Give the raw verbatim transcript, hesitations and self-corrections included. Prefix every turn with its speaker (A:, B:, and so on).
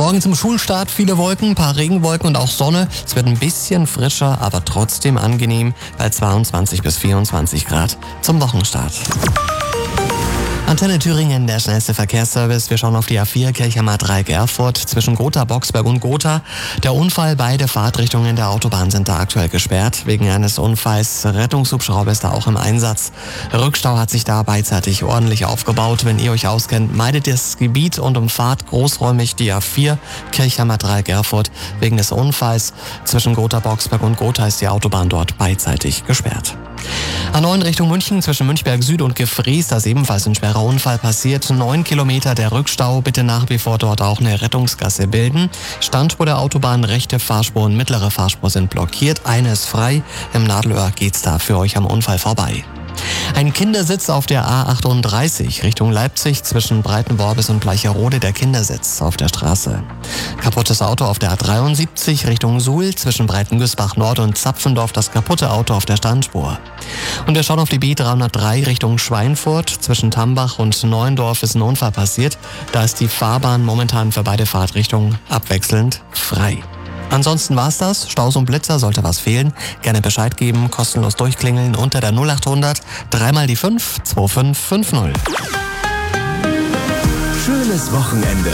A: Morgen zum Schulstart viele Wolken, ein paar Regenwolken und auch Sonne. Es wird ein bisschen frischer, aber trotzdem angenehm bei zweiundzwanzig bis vierundzwanzig Grad zum Wochenstart. Antenne Thüringen, der schnellste Verkehrsservice. Wir schauen auf die A vier Kirchheimer Dreieck Erfurt zwischen Gotha, Boxberg und Gotha. Der Unfall, beide Fahrtrichtungen der Autobahn sind da aktuell gesperrt. Wegen eines Unfalls, Rettungshubschrauber ist da auch im Einsatz. Rückstau hat sich da beidseitig ordentlich aufgebaut. Wenn ihr euch auskennt, meidet das Gebiet und umfahrt großräumig die A vier Kirchheimer Dreieck Erfurt. Wegen des Unfalls zwischen Gotha, Boxberg und Gotha ist die Autobahn dort beidseitig gesperrt. A neun Richtung München zwischen Münchberg Süd und Gefries, da ist ebenfalls ein schwerer Unfall passiert. Neun Kilometer der Rückstau, bitte nach wie vor dort auch eine Rettungsgasse bilden. Standspur der Autobahn, rechte Fahrspur und mittlere Fahrspur sind blockiert. Eine ist frei. Im Nadelöhr geht's da für euch am Unfall vorbei. Ein Kindersitz auf der A achtunddreißig Richtung Leipzig zwischen Breitenworbis und Bleicherode, der Kindersitz auf der Straße. Kaputtes Auto auf der A dreiundsiebzig Richtung Suhl zwischen Breitengüßbach Nord und Zapfendorf, das kaputte Auto auf der Standspur. Und wir schauen auf die B dreihundertdrei Richtung Schweinfurt. Zwischen Tambach und Neuendorf ist ein Unfall passiert. Da ist die Fahrbahn momentan für beide Fahrtrichtungen abwechselnd frei. Ansonsten war's das. Staus und Blitzer, sollte was fehlen, gerne Bescheid geben, kostenlos durchklingeln unter der null achthundert, dreimal die fünf, zwei fünf fünf null.
B: Schönes Wochenende.